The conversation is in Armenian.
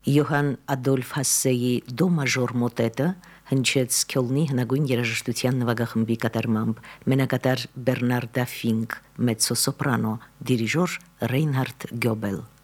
Յոհան Ադոլֆ Հասսեի դո մաժոր մոտետը հնչեց Քյոլնի հնագույն երաժշտության նվագախմբի կատարմամբ, մենակատար Բեռնարդա Ֆինկ, մեծո սոպրանո, դիրիժոր Ռեյնհարդ Գյոբել։